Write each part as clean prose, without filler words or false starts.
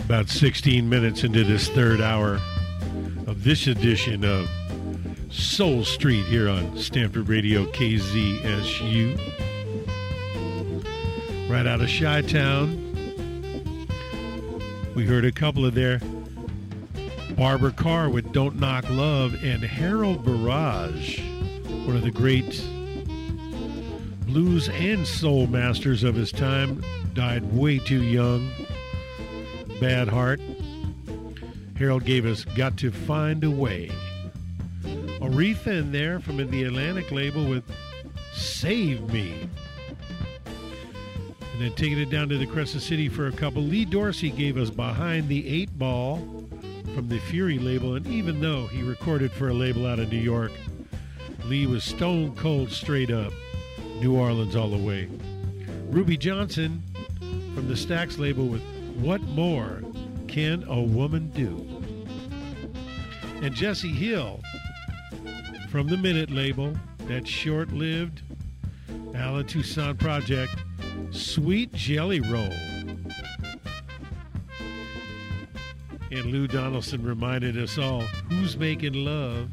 About 16 minutes into this third hour of this edition of Soul Street here on Stanford Radio KZSU. Right out of Chi-Town. We heard a couple of there. Barbara Carr with Don't Knock Love, and Harold Barrage, one of the great blues and soul masters of his time, died way too young. Bad heart. Harold gave us Got to Find a Way. Aretha in there from the Atlantic label with Save Me. And then taking it down to the Crescent City for a couple, Lee Dorsey gave us Behind the Eight Ball from the Fury label. And even though he recorded for a label out of New York, Lee was stone cold straight up New Orleans all the way. Ruby Johnson from the Stax label with What More Can a Woman Do? And Jesse Hill from the Minute label, that short-lived Alan Toussaint project, Sweet Jelly Roll. And Lou Donaldson reminded us all, who's making love?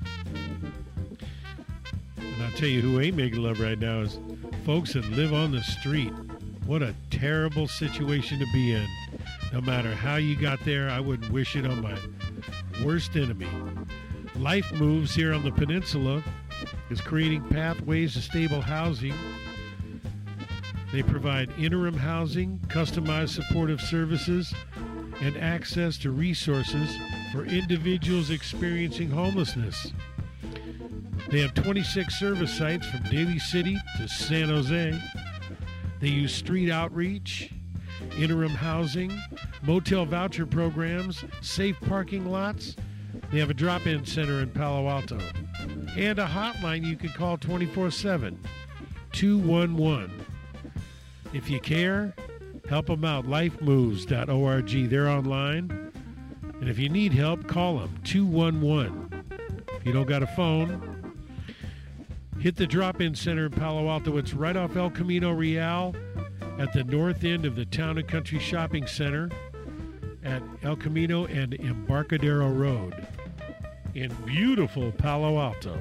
And I'll tell you who ain't making love right now is folks that live on the street. What a terrible situation to be in. No matter how you got there, I wouldn't wish it on my worst enemy. Life Moves here on the peninsula is creating pathways to stable housing. They provide interim housing, customized supportive services, and access to resources for individuals experiencing homelessness. They have 26 service sites from Daly City to San Jose. They use street outreach, interim housing, motel voucher programs, safe parking lots. They have a drop-in center in Palo Alto. And a hotline you can call 24/7, 211. If you care, help them out, lifemoves.org. They're online. And if you need help, call them, 211. If you don't got a phone, hit the drop-in center in Palo Alto. It's right off El Camino Real at the north end of the Town and Country Shopping Center at El Camino and Embarcadero Road in beautiful Palo Alto.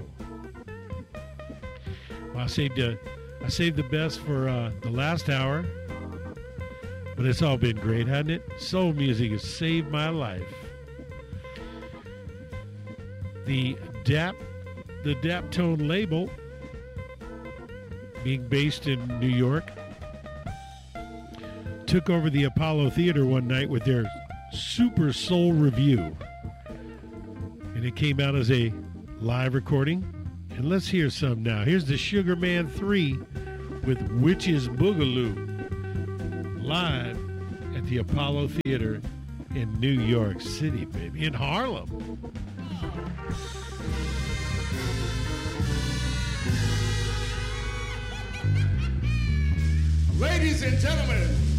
Well, I saved the best for the last hour, but it's all been great, hasn't it? Soul music has saved my life. The Daptone label, being based in New York, took over the Apollo Theater one night with their Super Soul Review. And it came out as a live recording. And let's hear some now. Here's the Sugar Man 3 with Witches Boogaloo, live at the Apollo Theater in New York City, baby. In Harlem. Ladies and gentlemen,